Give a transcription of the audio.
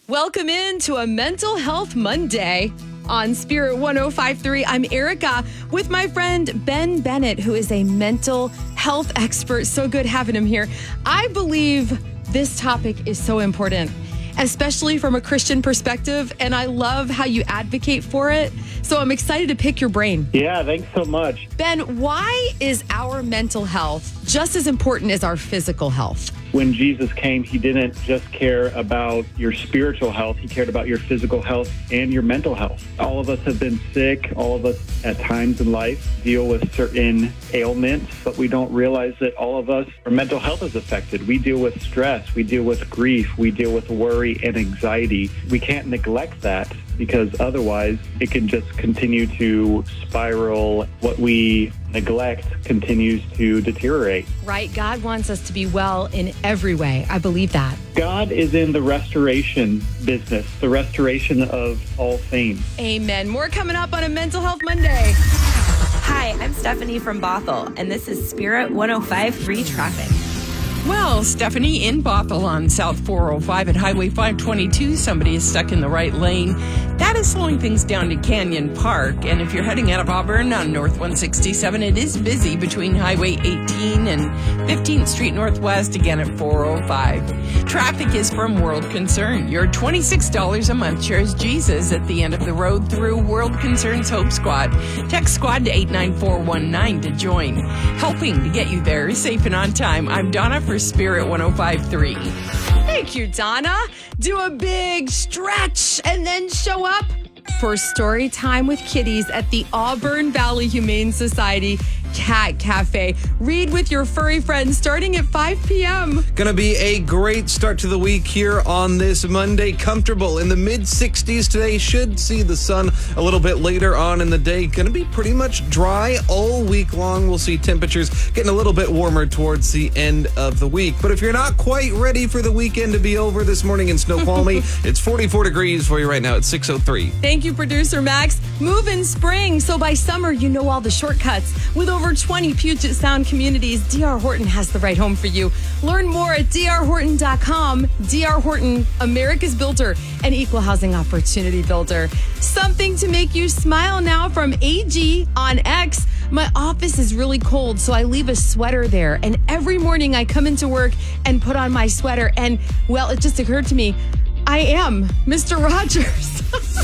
Welcome into a Mental Health Monday on Spirit 105.3. I'm Erica with my friend Ben Bennett, who is a mental health expert. So good having him here. I believe this topic is so important, especially from a Christian perspective, and I love how you advocate for it. So I'm excited to pick your brain. Yeah, thanks so much. Ben, why is our mental health just as important as our physical health? When Jesus came, he didn't just care about your spiritual health. He cared about your physical health and your mental health. All of us have been sick. All of us at times in life deal with certain ailments, but we don't realize that all of us, our mental health is affected. We deal with stress. We deal with grief. We deal with worry and anxiety. We can't neglect that, because otherwise it can just continue to spiral. What we neglect continues to deteriorate. Right? God wants us to be well in every way. I believe that. God is in the restoration business, the restoration of all things. Amen. More coming up on a Mental Health Monday. Hi, I'm Stephanie from Bothell, and this is Spirit 105.3 Traffic. Well, Stephanie, in Bothell on South 405 at Highway 522, somebody is stuck in the right lane. That is slowing things down to Canyon Park. And if you're heading out of Auburn on North 167, it is busy between Highway 18 and 15th Street Northwest, again at 405. Traffic is from World Concern. Your $26 a month shares Jesus at the end of the road through World Concern's Hope Squad. Text SQUAD to 89419 to join. Helping to get you there safe and on time. I'm Donna for Spirit 105.3. Thank you, Donna. Do a big stretch and then show up for story time with kitties at the Auburn Valley Humane Society Cat Cafe. Read with your furry friends starting at 5 p.m. Gonna be a great start to the week here on this Monday. Comfortable in the mid-60s today. Should see the sun a little bit later on in the day. Gonna be pretty much dry all week long. We'll see temperatures getting a little bit warmer towards the end of the week. But if you're not quite ready for the weekend to be over this morning in Snoqualmie, it's 44 degrees for you right now at 6:03. Thank you, producer Max. Move in spring, so by summer you know all the shortcuts. With over 20 Puget Sound communities, D.R. Horton has the right home for you. Learn more at drhorton.com. D.R. Horton, America's builder and equal housing opportunity builder. Something to make you smile now from AG on X. My office is really cold, so I leave a sweater there. And every morning I come into work and put on my sweater. And, well, it just occurred to me, I am Mr. Rogers.